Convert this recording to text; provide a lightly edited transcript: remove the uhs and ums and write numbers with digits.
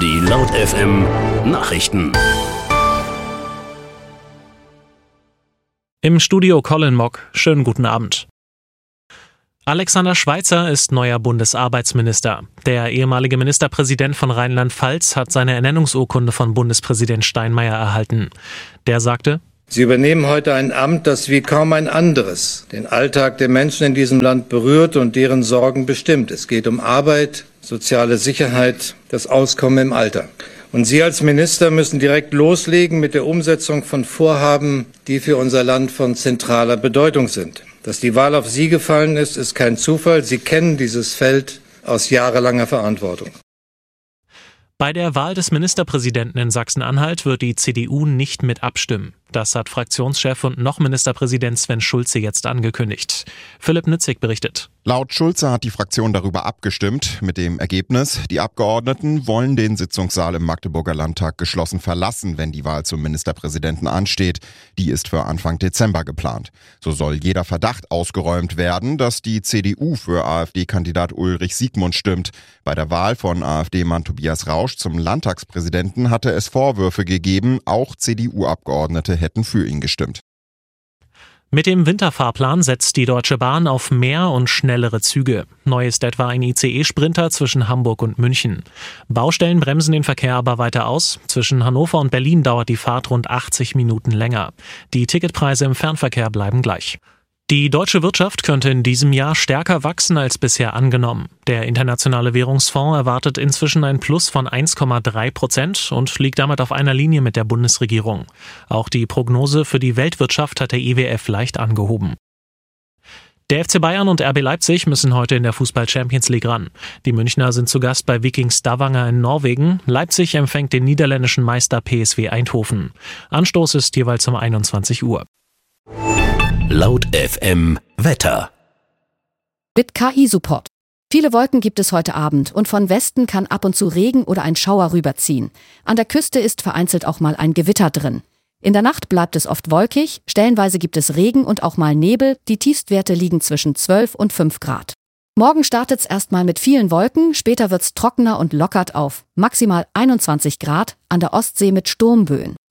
Die Laut FM Nachrichten. Im Studio Colin Mock. Schönen guten Abend. Alexander Schweitzer ist neuer Bundesarbeitsminister. Der ehemalige Ministerpräsident von Rheinland-Pfalz hat seine Ernennungsurkunde von Bundespräsident Steinmeier erhalten. Der sagte: Sie übernehmen heute ein Amt, das wie kaum ein anderes den Alltag der Menschen in diesem Land berührt und deren Sorgen bestimmt. Es geht um Arbeit, soziale Sicherheit, das Auskommen im Alter. Und Sie als Minister müssen direkt loslegen mit der Umsetzung von Vorhaben, die für unser Land von zentraler Bedeutung sind. Dass die Wahl auf Sie gefallen ist, ist kein Zufall. Sie kennen dieses Feld aus jahrelanger Verantwortung. Bei der Wahl des Ministerpräsidenten in Sachsen-Anhalt wird die CDU nicht mit abstimmen. Das hat Fraktionschef und noch Ministerpräsident Sven Schulze jetzt angekündigt. Philipp Nützig berichtet. Laut Schulze hat die Fraktion darüber abgestimmt, mit dem Ergebnis: Die Abgeordneten wollen den Sitzungssaal im Magdeburger Landtag geschlossen verlassen, wenn die Wahl zum Ministerpräsidenten ansteht. Die ist für Anfang Dezember geplant. So soll jeder Verdacht ausgeräumt werden, dass die CDU für AfD-Kandidat Ulrich Siegmund stimmt. Bei der Wahl von AfD-Mann Tobias Rausch zum Landtagspräsidenten hatte es Vorwürfe gegeben, auch CDU-Abgeordnete hätten für ihn gestimmt. Mit dem Winterfahrplan setzt die Deutsche Bahn auf mehr und schnellere Züge. Neu ist etwa ein ICE-Sprinter zwischen Hamburg und München. Baustellen bremsen den Verkehr aber weiter aus. Zwischen Hannover und Berlin dauert die Fahrt rund 80 Minuten länger. Die Ticketpreise im Fernverkehr bleiben gleich. Die deutsche Wirtschaft könnte in diesem Jahr stärker wachsen als bisher angenommen. Der Internationale Währungsfonds erwartet inzwischen ein Plus von 1,3% und liegt damit auf einer Linie mit der Bundesregierung. Auch die Prognose für die Weltwirtschaft hat der IWF leicht angehoben. Der FC Bayern und RB Leipzig müssen heute in der Fußball-Champions League ran. Die Münchner sind zu Gast bei Viking Stavanger in Norwegen. Leipzig empfängt den niederländischen Meister PSV Eindhoven. Anstoß ist jeweils um 21 Uhr. Laut FM Wetter. Mit KI-Support. Viele Wolken gibt es heute Abend und von Westen kann ab und zu Regen oder ein Schauer rüberziehen. An der Küste ist vereinzelt auch mal ein Gewitter drin. In der Nacht bleibt es oft wolkig, stellenweise gibt es Regen und auch mal Nebel. Die Tiefstwerte liegen zwischen 12 und 5 Grad. Morgen startet's erstmal mit vielen Wolken, später wird's trockener und lockert auf. Maximal 21 Grad, an der Ostsee mit Sturmböen.